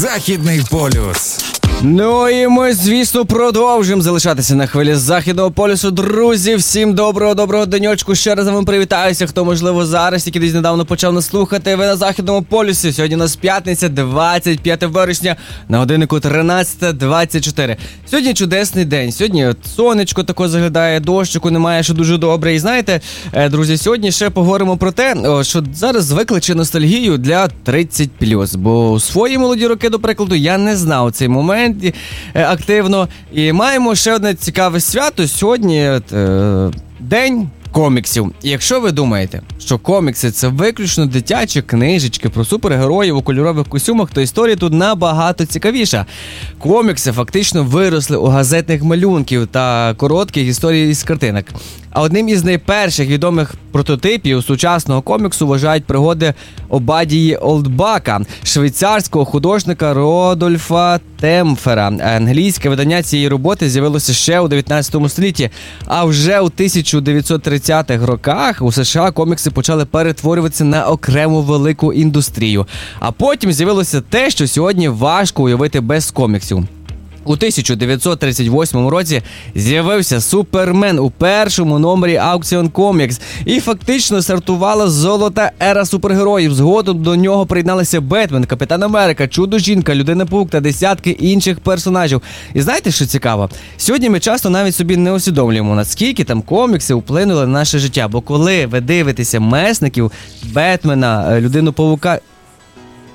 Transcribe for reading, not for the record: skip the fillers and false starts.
Західний полюс. Ну і ми, звісно, продовжуємо залишатися на хвилі Західного полюсу. Друзі, всім доброго денечку. Ще раз вам привітаюся, хто, можливо, зараз, тільки десь недавно почав нас слухати. Ви на Західному полюсі. Сьогодні у нас п'ятниця, 25 вересня, на годиннику 13:24. Сьогодні чудесний день. Сьогодні сонечко тако заглядає, дощику немає, що дуже добре. І знаєте, друзі, сьогодні ще поговоримо про те, що зараз викличе ностальгію для 30+. Бо у свої молоді роки, до прикладу, я не знав цей момент активно. І маємо ще одне цікаве свято. Сьогодні день коміксів. І якщо ви думаєте, що комікси – це виключно дитячі книжечки про супергероїв у кольорових костюмах, то історія тут набагато цікавіша. Комікси фактично виросли у газетних малюнків та коротких історій із картинок. А одним із найперших відомих прототипів сучасного коміксу вважають пригоди Обадії Олдбака, швейцарського художника Родольфа Темфера. Англійське видання цієї роботи з'явилося ще у 19 столітті, а вже у 1930-х роках у США комікси почали перетворюватися на окрему велику індустрію. А потім з'явилося те, що сьогодні важко уявити без коміксів. У 1938 році з'явився Супермен у першому номері Action Comics. І фактично стартувала золота ера супергероїв. Згодом до нього приєдналися Бетмен, Капітан Америка, Чудо-жінка, Людина-паук та десятки інших персонажів. І знаєте, що цікаво? Сьогодні ми часто навіть собі не усвідомлюємо, наскільки там комікси вплинули на наше життя. Бо коли ви дивитеся Месників, Бетмена, Людину-павука,